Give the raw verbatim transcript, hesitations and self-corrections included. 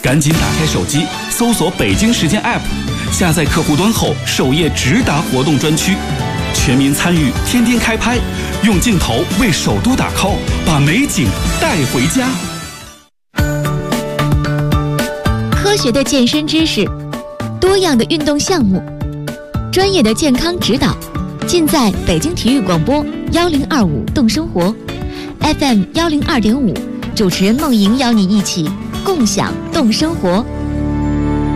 赶紧打开手机，搜索北京时间 App， 下载客户端后，首页直达活动专区，全民参与，天天开拍，用镜头为首都打 call， 把美景带回家。 科学的健身知识，多样的运动项目，专业的健康指导，尽在北京体育广播幺零二五动生活 F M 幺零二点五，主持人梦莹邀你一起共享动生活。